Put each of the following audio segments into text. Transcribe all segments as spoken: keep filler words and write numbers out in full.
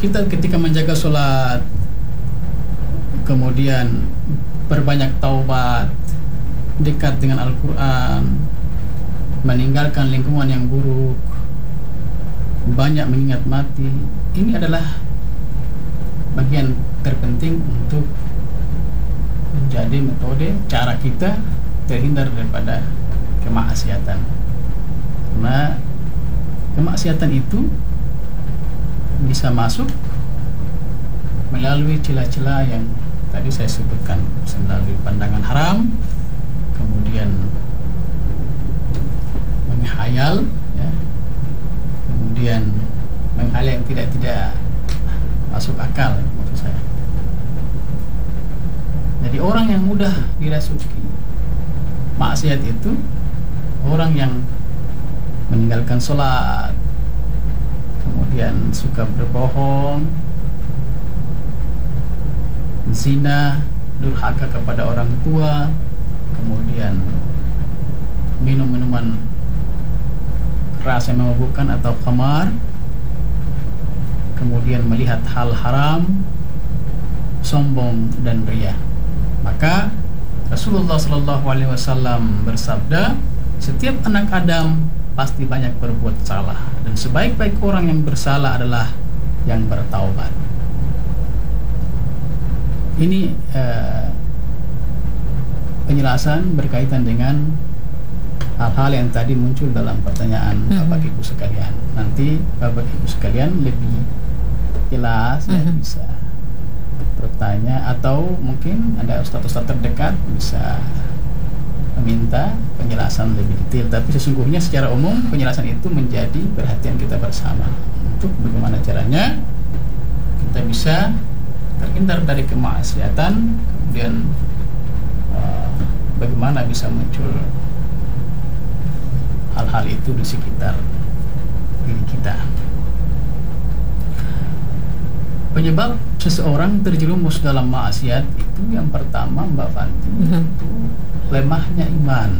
kita ketika menjaga sholat, kemudian berbanyak taubat, dekat dengan Al-Quran, meninggalkan lingkungan yang buruk, banyak mengingat mati, ini adalah bagian terpenting untuk menjadi metode cara kita terhindar daripada kemaksiatan. Karena kemaksiatan itu bisa masuk melalui celah-celah yang tadi saya sebutkan, melalui pandangan haram, kemudian menghayal, ya, kemudian menghayal yang tidak tidak masuk akal, maksud saya. Jadi orang yang mudah dirasuki maksiat itu orang yang meninggalkan sholat, kemudian suka berbohong, zina, durhaka kepada orang tua, kemudian minum minuman keras yang memabukkan atau khamar, kemudian melihat hal haram, sombong dan riya. Maka Rasulullah Shallallahu Alaihi Wasallam bersabda, setiap anak Adam pasti banyak berbuat salah, dan sebaik-baik orang yang bersalah adalah yang bertaubat. Ini uh, penjelasan berkaitan dengan hal-hal yang tadi muncul dalam pertanyaan mm-hmm. Bapak Ibu sekalian. Nanti Bapak Ibu sekalian lebih jelas mm-hmm. ya, bisa bertanya, atau mungkin ada ustaz-ustaz terdekat bisa meminta penjelasan lebih detail. Tapi sesungguhnya secara umum penjelasan itu menjadi perhatian kita bersama untuk bagaimana caranya kita bisa terhindar dari kemaksiatan, kemudian uh, bagaimana bisa muncul hal-hal itu di sekitar diri kita. Penyebab seseorang terjerumus dalam maksiat itu yang pertama, Mbak Fanti, mm-hmm. itu lemahnya iman.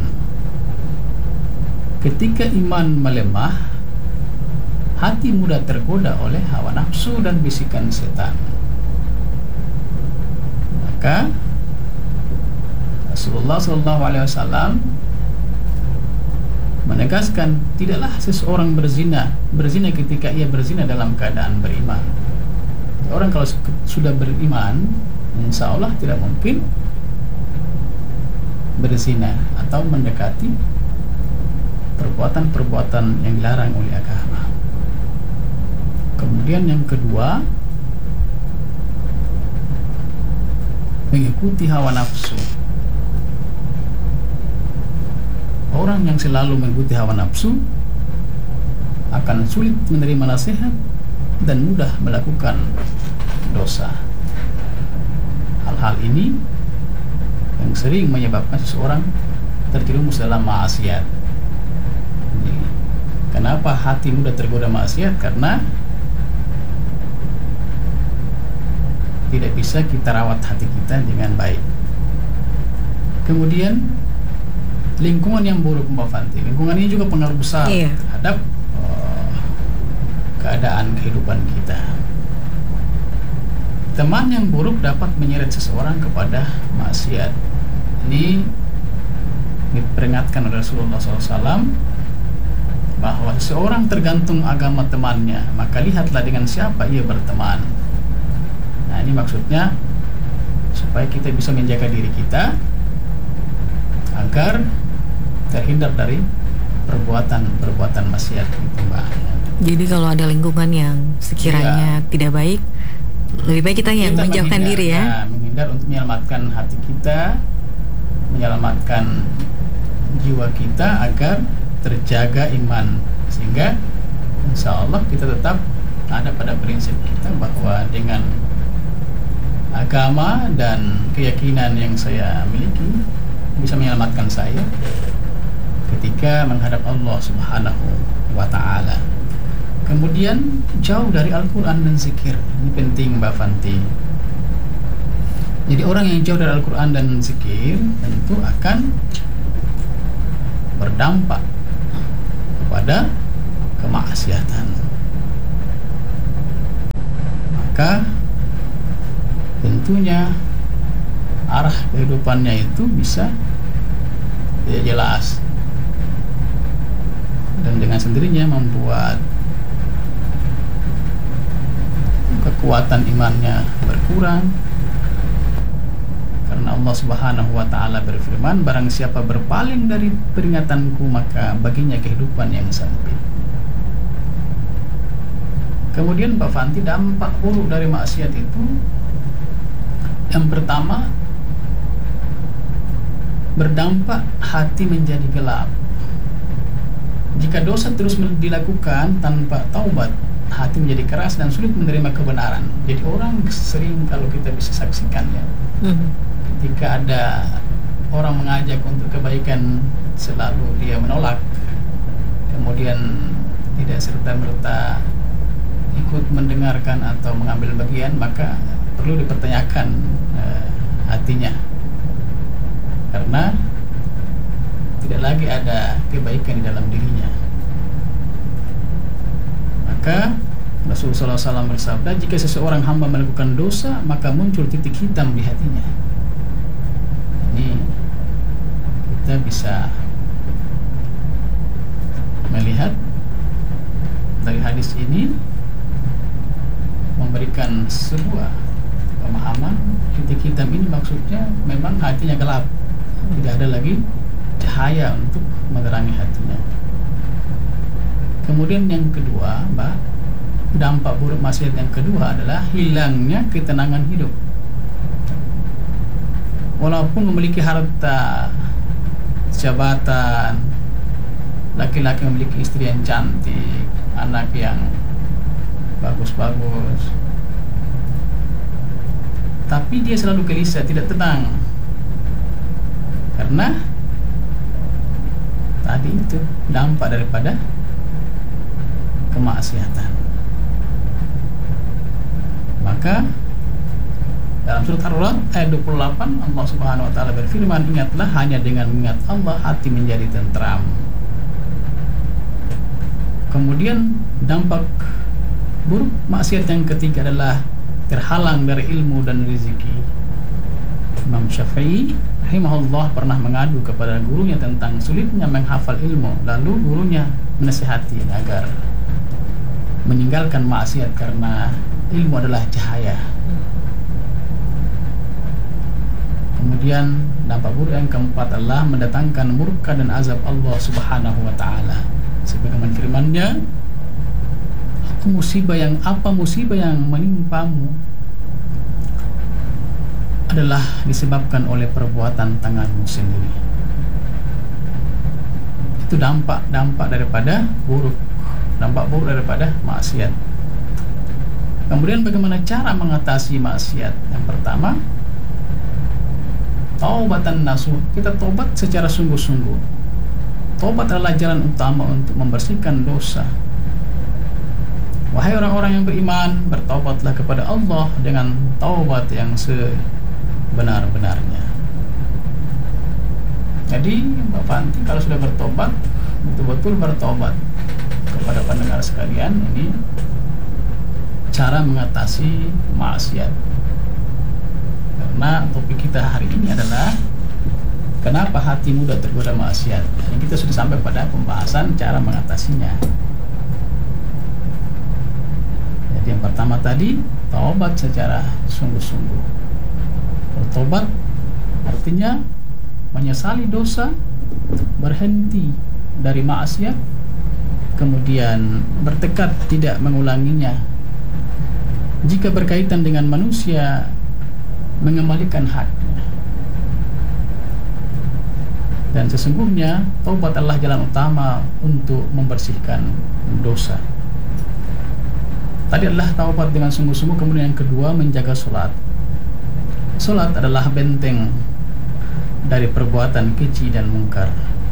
Ketika iman melemah, hati mudah tergoda oleh hawa nafsu dan bisikan setan. Maka Rasulullah Shallallahu Alaihi Wasallam menegaskan, tidaklah seseorang berzina berzina ketika ia berzina dalam keadaan beriman. Orang kalau sudah beriman, insya Allah tidak mungkin berzina atau mendekati perbuatan-perbuatan yang dilarang oleh agama. Kemudian yang kedua, mengikuti hawa nafsu. Orang yang selalu mengikuti hawa nafsu akan sulit menerima nasihat dan mudah melakukan dosa. Hal-hal ini yang sering menyebabkan seseorang terjerumus dalam maksiat. Kenapa hati mudah tergoda maksiat? Karena tidak bisa kita rawat hati kita dengan baik. Kemudian lingkungan yang buruk, Mbak Fanti, lingkungan ini juga pengaruh besar iya. terhadap uh, keadaan kehidupan kita. Teman yang buruk dapat menyeret seseorang kepada maksiat. Ini diperingatkan oleh Rasulullah shallallahu alaihi wasallam bahwa seseorang tergantung agama temannya, maka lihatlah dengan siapa ia berteman. Nah, ini maksudnya supaya kita bisa menjaga diri kita agar terhindar dari perbuatan-perbuatan maksiat itu, Mbak. Jadi kalau ada lingkungan yang sekiranya ya. tidak baik, lebih baik kita yang kita menjauhkan diri ya. Nah, menghindar untuk menyelamatkan hati kita, menyelamatkan jiwa kita agar terjaga iman, sehingga insya Allah kita tetap ada pada prinsip kita bahwa dengan agama dan keyakinan yang saya miliki bisa menyelamatkan saya ketika menghadap Allah Subhanahu wa Ta'ala. Kemudian jauh dari Al-Quran dan zikir. Ini penting, Mbak Fanti. Jadi orang yang jauh dari Al-Quran dan zikir tentu akan berdampak kepada kemaksiatan. maka tentunya arah kehidupannya itu bisa tidak jelas, dan dengan sendirinya membuat kekuatan imannya berkurang. Karena Allah Subhanahu wa ta'ala berfirman, barang siapa berpaling dari peringatanku maka baginya kehidupan yang sempit. Kemudian Pak Fanti, dampak buruk dari maksiat itu, yang pertama, berdampak hati menjadi gelap. Jika dosa terus dilakukan tanpa taubat, hati menjadi keras dan sulit menerima kebenaran. Jadi orang sering, kalau kita bisa saksikan ya, mm-hmm. ketika ada orang mengajak untuk kebaikan, selalu dia menolak, kemudian tidak serta-merta ikut mendengarkan atau mengambil bagian, maka perlu dipertanyakan uh, hatinya, karena tidak lagi ada kebaikan di dalam dirinya. Maka Rasulullah shallallahu alaihi wasallam bersabda, jika seseorang hamba melakukan dosa, maka muncul titik hitam di hatinya. Ini kita bisa melihat dari hadis ini, memberikan sebuah pemahaman titik hitam ini maksudnya memang hatinya gelap, tidak ada lagi cahaya untuk menerangi hatinya. Kemudian yang kedua, Mbak, dampak buruk maksiat yang kedua adalah hilangnya ketenangan hidup. Walaupun memiliki harta, jabatan, laki-laki memiliki istri yang cantik, anak yang bagus-bagus, tapi dia selalu gelisah, tidak tenang, karena tadi itu dampak daripada kemaksiatan. Maka dalam surat Ar-Ra'd ayat dua puluh delapan, Allah Subhanahu wa ta'ala berfirman, ingatlah hanya dengan mengingat Allah hati menjadi tentram. Kemudian dampak buruk maksiat yang ketiga adalah terhalang dari ilmu dan rezeki. Imam Syafi'i rahimahullah pernah mengadu kepada gurunya tentang sulitnya menghafal ilmu, lalu gurunya menasihati agar meninggalkan maksiat karena ilmu adalah cahaya. Kemudian dampak buruk yang keempat adalah mendatangkan murka dan azab Allah Subhanahu wa ta'ala. Sebagaimana firman-Nya, aku musibah yang apa musibah yang menimpamu adalah disebabkan oleh perbuatan tanganmu sendiri. Itu dampak-dampak daripada buruk, dampak buruk daripada maksiat. Kemudian bagaimana cara mengatasi maksiat? Yang pertama, taubatan nasuh. Kita tobat secara sungguh-sungguh. Tobat adalah jalan utama untuk membersihkan dosa. Wahai orang-orang yang beriman, bertobatlah kepada Allah dengan taubat yang sebenar-benarnya. Jadi Mbak Fanti, kalau sudah bertobat, betul-betul bertobat. Kepada pendengar sekalian, ini cara mengatasi maksiat. Karena topik kita hari ini adalah kenapa hati mudah tergoda maksiat. Ini kita sudah sampai pada pembahasan cara mengatasinya. Jadi yang pertama tadi, taubat secara sungguh-sungguh. Bertobat artinya menyesali dosa, berhenti dari maksiat, kemudian bertekad tidak mengulanginya. Jika berkaitan dengan manusia, mengembalikan haknya. Dan sesungguhnya taubat adalah jalan utama untuk membersihkan dosa. Tadi adalah taubat dengan sungguh-sungguh. Kemudian yang kedua, menjaga sholat. Sholat adalah benteng dari perbuatan keji dan mungkar.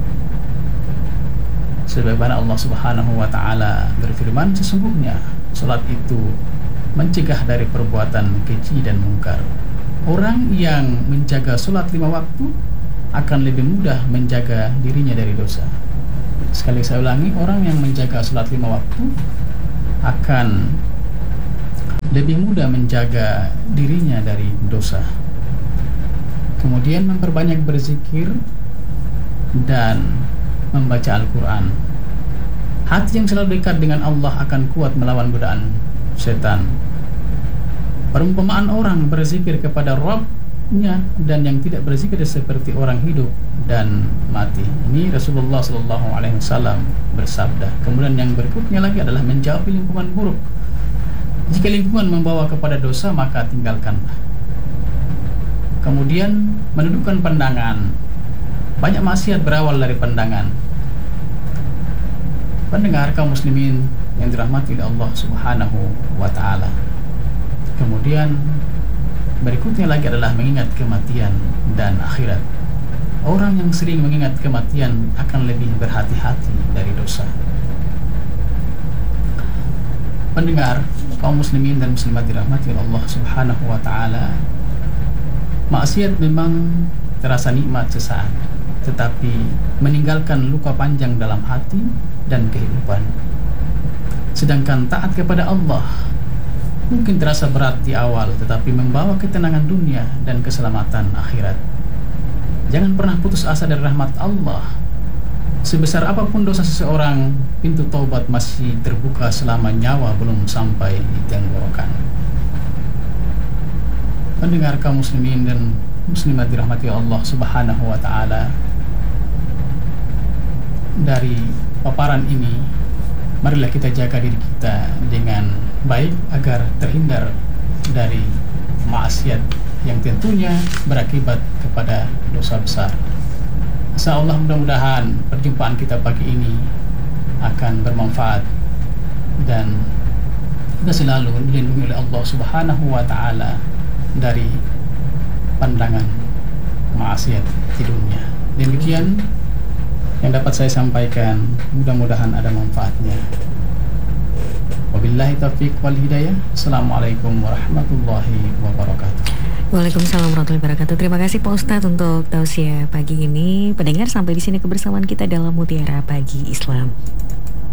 Sebagaimana Allah Subhanahu wa ta'ala berfirman, sesungguhnya sholat itu mencegah dari perbuatan keji dan mungkar. Orang yang menjaga sholat lima waktu akan lebih mudah menjaga dirinya dari dosa. Sekali saya ulangi, orang yang menjaga sholat lima waktu akan lebih mudah menjaga dirinya dari dosa. Kemudian memperbanyak berzikir dan membaca Al-Quran. Hati yang selalu dekat dengan Allah akan kuat melawan godaan setan. Perumpamaan orang berzikir kepada Rabb-nya dan yang tidak berzikir seperti orang hidup dan mati. Ini Rasulullah Shallallahu Alaihi Wasallam bersabda. Kemudian yang berikutnya lagi adalah menjauhi lingkungan buruk. Jika lingkungan membawa kepada dosa, maka tinggalkanlah. Kemudian menundukkan pandangan. Banyak maksiat berawal dari pandangan. Pendengar kaum muslimin yang dirahmati oleh Allah Subhanahu wa taala. Kemudian berikutnya lagi adalah mengingat kematian dan akhirat. Orang yang sering mengingat kematian akan lebih berhati-hati dari dosa. Pendengar kaum muslimin dan muslimat dirahmati oleh Allah Subhanahu wa taala, maksiat memang terasa nikmat sesaat, tetapi meninggalkan luka panjang dalam hati dan kehidupan. Sedangkan taat kepada Allah mungkin terasa berat di awal, tetapi membawa ketenangan dunia dan keselamatan akhirat. Jangan pernah putus asa dari rahmat Allah. Sebesar apapun dosa seseorang, pintu taubat masih terbuka selama nyawa belum sampai di tenggorokan. Pendengar kaum muslimin dan muslimat dirahmati Allah Subhanahu wa taala, dari paparan ini marilah kita jaga diri kita dengan baik agar terhindar dari maksiat yang tentunya berakibat kepada dosa besar. Insyaallah mudah-mudahan perjumpaan kita pagi ini akan bermanfaat dan kita selalu dilindungi oleh Allah Subhanahu wa taala dari pandangan maksiat di dunia. Demikian yang dapat saya sampaikan, mudah-mudahan ada manfaatnya. Wabillahi taufiq wal hidayah. Assalamualaikum warahmatullahi wabarakatuh. Waalaikumsalam warahmatullahi wabarakatuh. Terima kasih Pak Ustadz untuk tausiah pagi ini. Pendengar, sampai di sini kebersamaan kita dalam Mutiara Pagi Islam.